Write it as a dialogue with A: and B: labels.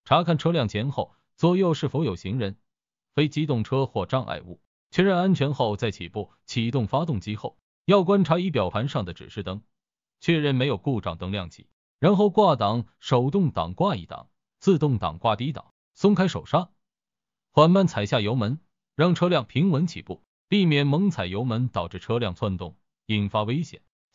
A: 查看车辆前后左右是否有行人、非机动车或障碍物，确认安全后再起步。启动发动机后，要观察仪表盘上的指示灯，确认没有故障灯亮起，然后挂档，手动挡挂一档，自动挡挂低档，松开手刹，缓慢踩下油门，让车辆平稳起步，避免猛踩油门导致车辆窜动，引发危险。